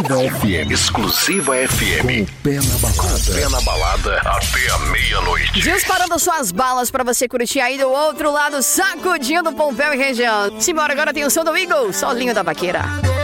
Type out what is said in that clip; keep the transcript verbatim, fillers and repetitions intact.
Exclusiva F M. Exclusiva F M. Com o pé na balada. Pé na balada até a meia-noite. Disparando suas balas pra você curtir aí do outro lado, sacudindo Pompeu e região. Simbora, agora tem o som do Eagle, solinho da vaqueira.